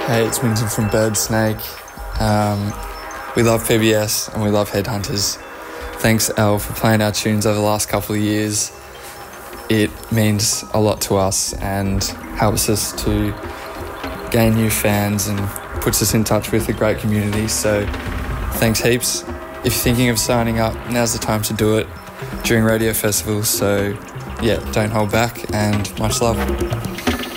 Hey, it's Winton from Bird Snake. We love PBS and we love Headhunters. Thanks, Elle, for playing our tunes over the last couple of years. It means a lot to us and helps us to gain new fans and puts us in touch with a great community. So thanks heaps. If you're thinking of signing up, now's the time to do it during radio festivals. So yeah, don't hold back and much love.